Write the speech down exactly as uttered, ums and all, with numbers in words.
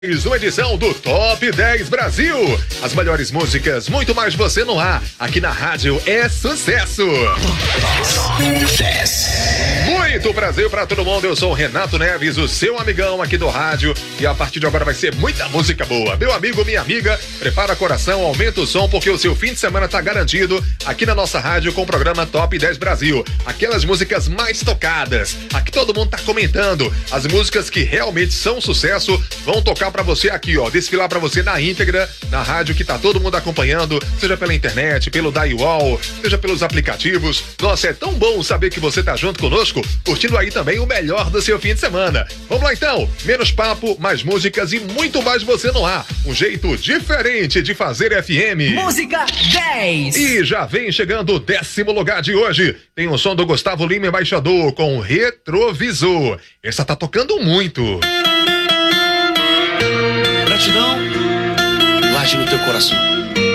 Mais uma edição do Top dez Brasil. As melhores músicas, muito mais você no ar. Aqui na rádio é sucesso. Muito prazer pra todo mundo. Eu sou o Renato Neves, o seu amigão aqui do rádio. E a partir de agora vai ser muita música boa. Meu amigo, minha amiga, prepara o coração, aumenta o som, porque o seu fim de semana tá garantido aqui na nossa rádio com o programa Top dez Brasil. Aquelas músicas mais tocadas. Aqui todo mundo tá comentando. As músicas que realmente são sucesso vão tocar pra você aqui, ó, desfilar pra você na íntegra, na rádio que tá todo mundo acompanhando, seja pela internet, pelo Daiwall, seja pelos aplicativos. Nossa, é tão bom saber que você tá junto conosco, curtindo aí também o melhor do seu fim de semana. Vamos lá então, menos papo, mais músicas e muito mais você no ar. Um jeito diferente de fazer F M. Música dez. E já vem chegando o décimo lugar de hoje. Tem o som do Gustavo Lima, Embaixador, com Retrovisor. Essa tá tocando muito. Gratidão, guarde no teu coração.